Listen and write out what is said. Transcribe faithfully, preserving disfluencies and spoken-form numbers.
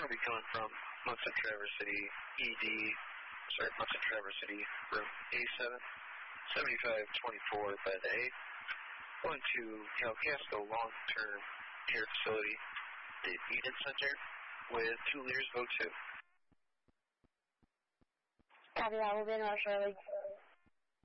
will be coming from Munson Traverse City, E D, sorry, Munson Traverse City, room A seven, seventy-five twenty-four by the eight, going to Calcasco Long-Term Care Facility, the Eden Center, with two liters of O two. Copy that, we'll be in rush early.